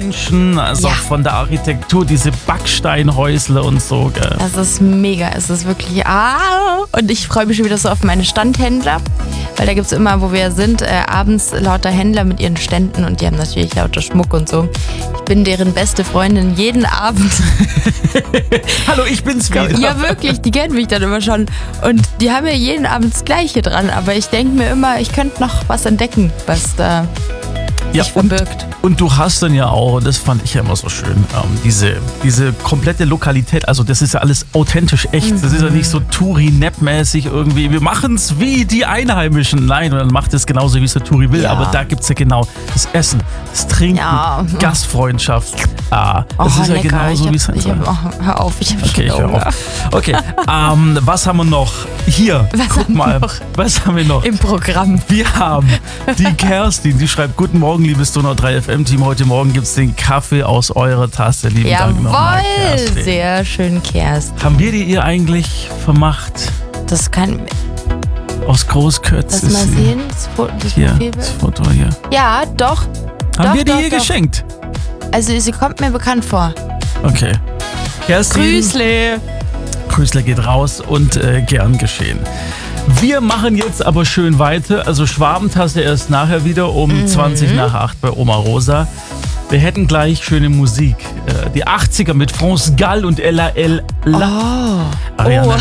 Menschen, also Ja. auch von der Architektur, diese Backsteinhäusle und so. Gell? Das ist mega, es ist wirklich. Und ich freue mich schon wieder so auf meine Standhändler, weil da gibt es immer, wo wir sind, abends lauter Händler mit ihren Ständen und die haben natürlich lauter Schmuck und so. Ich bin deren beste Freundin jeden Abend. Hallo, ich bin's wieder. Ja, wirklich, die kennen mich dann immer schon. Und die haben ja jeden Abend das Gleiche dran, aber ich denke mir immer, ich könnte noch was entdecken, was da Ja, sich verbirgt. Und du hast dann ja auch, und das fand ich ja immer so schön, diese komplette Lokalität, also das ist ja alles authentisch echt. Das ist ja nicht so Touri-Nap-mäßig irgendwie, wir machen's wie die Einheimischen. Nein, man macht es genauso, wie es der Touri will, Ja. aber da gibt's ja genau das Essen, das Trinken, Ja. Gastfreundschaft. Das ist ja lecker. genauso, wie es sein soll. Hör auf, ich habe Okay, ich schon höre Hunger. auf. Okay, was haben wir noch? Hier, Was guck haben wir mal. noch? Was haben wir noch? Im Programm. Wir haben die Kerstin, die schreibt: Guten Morgen, liebes Donau 3 FM-Team. Heute Morgen gibt es den Kaffee aus eurer Tasse. Lieben Dank nochmal, Jawohl, Kerstin. sehr schön, Kerstin. Haben wir die ihr eigentlich vermacht? Das kann. Aus Großkötz Lass ist mal sie. sehen, das Hier, Profilbild. das Foto hier. Ja, doch. Haben Doch, wir die doch, ihr doch. geschenkt? Also, sie kommt mir bekannt vor. Okay. Kerstin, Grüßle. Grüßle geht raus und gern geschehen. Wir machen jetzt aber schön weiter. Also Schwabentasse erst nachher wieder um 20 nach 8 bei Oma Rosa. Wir hätten gleich schöne Musik. Die 80er mit France Gall und Ella L. Ariana.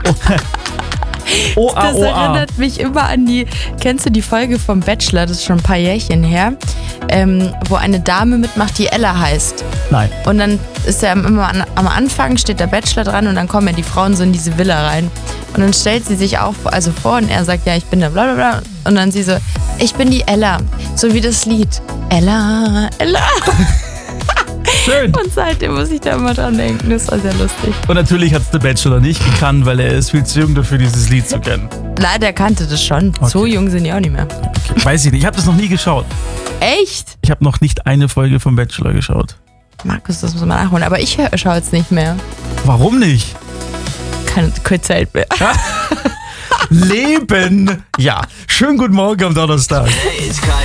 Oa, Das erinnert mich immer an die, kennst du die Folge vom Bachelor, das ist schon ein paar Jährchen her, wo eine Dame mitmacht, die Ella heißt. Nein. Und dann ist ja immer am Anfang steht der Bachelor dran und dann kommen ja die Frauen so in diese Villa rein. Und dann stellt sie sich auch vor und er sagt, ja, ich bin der bla bla bla. Und dann sie so, ich bin die Ella. So wie das Lied. Ella, Ella. Schön. Und seitdem muss ich da immer dran denken. Das war sehr lustig. Und natürlich hat es der Bachelor nicht gekannt, weil er ist viel zu jung dafür, dieses Lied zu kennen. Leider er kannte das schon. So jung sind die auch nicht mehr. Okay. Weiß ich nicht. Ich habe das noch nie geschaut. Echt? Ich habe noch nicht eine Folge vom Bachelor geschaut. Markus, das muss man nachholen. Aber ich schaue jetzt nicht mehr. Warum nicht? Keine Zeit mehr. Leben! Ja, schönen guten Morgen am Donnerstag.